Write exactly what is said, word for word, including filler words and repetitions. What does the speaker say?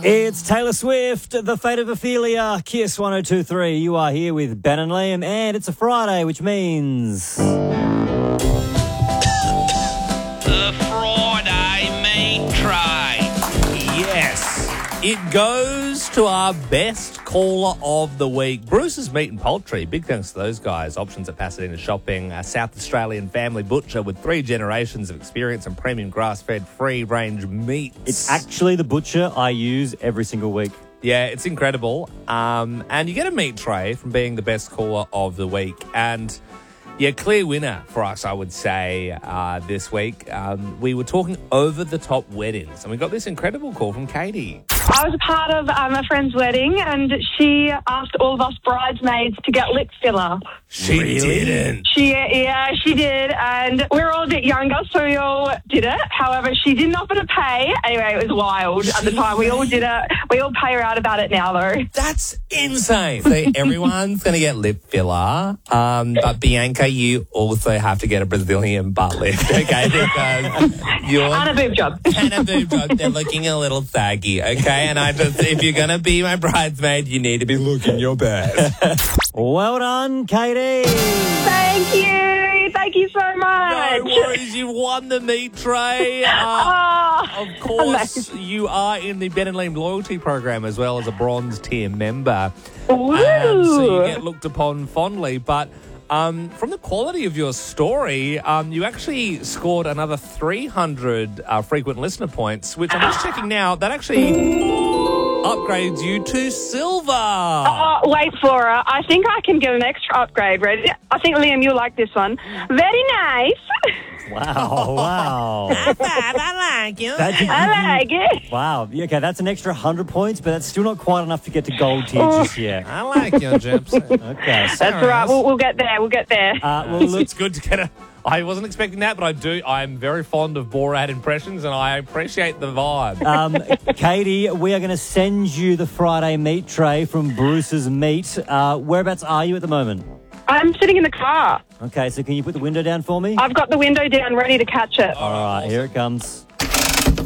It's Taylor Swift, The Fate of Ophelia, Kiss one oh two point three. You are here with Ben and Liam, and it's a Friday, which means... The Friday Meat Tray. Yes, it goes to our best caller of the week, Bruce's Meat and Poultry. Big thanks to those guys. Options at Pasadena Shopping, a South Australian family butcher with three generations of experience and premium grass-fed free-range meats. It's actually the butcher I use every single week. Yeah, it's incredible. Um, and you get a meat tray from being the best caller of the week. And yeah, clear winner for us, I would say, uh, this week. Um, we were talking over-the-top weddings, and we got this incredible call from Katie. I was a part of um, a friend's wedding, and she asked all of us bridesmaids to get lip filler. She Really? didn't. She, yeah, she did, and we were all a bit younger, so we all did it. However, she didn't offer to pay. Anyway, it was wild at the time. We all did it. We all pay her out about it now, though. That's insane. So everyone's going to get lip filler, um, but Bianca, you also have to get a Brazilian butt lift, okay? Because you're... And a boob job. And a boob job. They're looking a little saggy, okay? And I just, if you're going to be my bridesmaid, you need to be looking your best. Well done, Katie. Thank you. Thank you so much. No worries, you won the meat tray. Uh, Oh, of course, you are in the Ben and Liam loyalty program as well as a bronze tier member. Woo. Um, so you get looked upon fondly. But um, from the quality of your story, um, you actually scored another three hundred uh, frequent listener points, which I'm just checking now. That actually upgrades you to silver. Oh, wait for her. I think I can get an extra upgrade. Ready? I think, Liam, you'll like this one. Very nice. Wow, wow. I like you. That- I like it. Wow. Yeah, okay, that's an extra one hundred points, but that's still not quite enough to get to gold tier just yet. I like you, Jips. Okay. So, That's all right. We'll, we'll get there. We'll get there. uh, well, look, It's good to get a... I wasn't expecting that, but I do. I'm very fond of Borat impressions, and I appreciate the vibe. um, Katie, we are going to send you the Friday meat tray from Bruce's Meat. Uh, whereabouts are you at the moment? I'm sitting in the car. Okay, so can you put the window down for me? I've got the window down, ready to catch it. All right, here it comes.